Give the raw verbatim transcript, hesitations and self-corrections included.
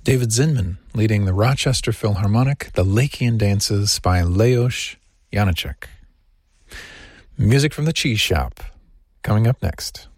David Zinman leading the Rochester Philharmonic, The Lakean Dances by Leos Janáček. Music from the Cheese Shop, coming up next.